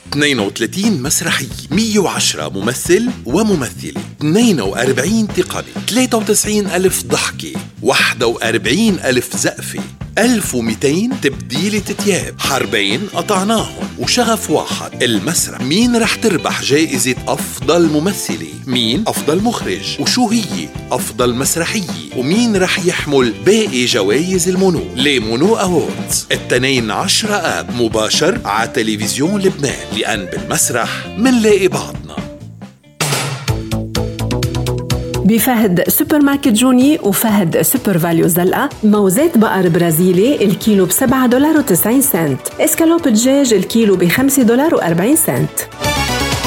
32 مسرحية، 110 ممثل وممثلة، 42 تقني، 93 ألف ضحكة، 41 ألف زقفة، 1200 تبديلة تياب، حربين قطعناهم وشغف واحد. المسرح مين رح تربح جائزة أفضل ممثلة، مين أفضل مخرج، وشو هي أفضل مسرحية، ومين رح يحمل باقي جوائز المونو لمونو أووردز. 12 آب مباشر على تلفزيون لبنان، لأن بالمسرح منلاقي بعضنا. بفهد سوبر ماركت جوني وفهد سوبر فاليو زلقة موزات بقر برازيلي الكيلو $7.90، اسكالوب دجاج الكيلو $5.40.